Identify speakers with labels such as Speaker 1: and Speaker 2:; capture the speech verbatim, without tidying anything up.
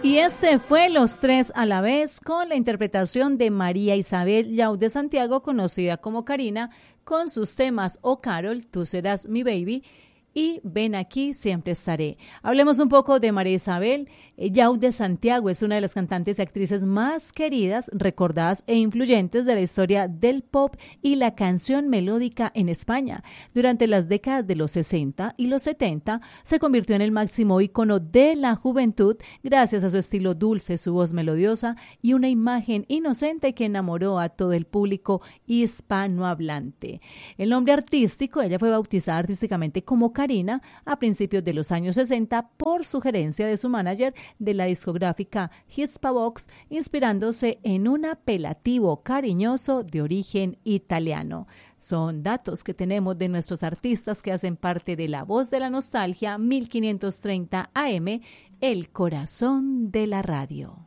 Speaker 1: Y este fue Los Tres a la Vez, con la interpretación de María Isabel Yaud de Santiago, conocida como Karina, con sus temas Oh Carol, Tú serás mi baby, y Ven aquí, siempre estaré. Hablemos un poco de María Isabel Yaud de Santiago. Es una de las cantantes y actrices más queridas, recordadas e influyentes de la historia del pop y la canción melódica en España. Durante las décadas de los sesenta y los setenta se convirtió en el máximo ícono de la juventud gracias a su estilo dulce, su voz melodiosa y una imagen inocente que enamoró a todo el público hispanohablante. El nombre artístico, ella fue bautizada artísticamente como Karina a principios de los años sesenta por sugerencia de su manager de la discográfica Hispavox, inspirándose en un apelativo cariñoso de origen italiano. Son datos que tenemos de nuestros artistas que hacen parte de La Voz de la Nostalgia, mil quinientos treinta A M, el corazón de la radio.